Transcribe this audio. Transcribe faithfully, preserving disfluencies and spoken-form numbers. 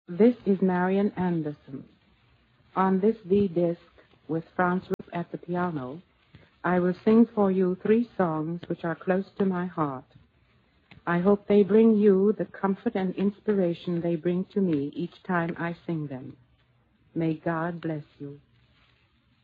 This is Marian Anderson. On this V disc, with Franz Rupp at the piano, I will sing for you three songs which are close to my heart. I hope they bring you the comfort and inspiration they bring to me each time I sing them. May God bless you.